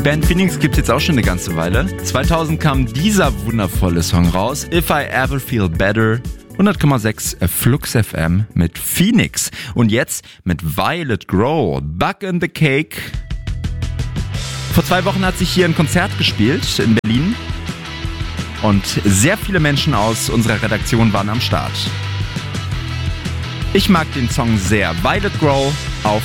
Band Phoenix gibt's jetzt auch schon eine ganze Weile. 2000 kam dieser wundervolle Song raus, If I Ever Feel Better. 100,6 Flux FM mit Phoenix. Und jetzt mit Violet Grow, Bug in the Cake. Vor 2 Wochen hat sich hier ein Konzert gespielt in Berlin. Und sehr viele Menschen aus unserer Redaktion waren am Start. Ich mag den Song sehr. Violet Grow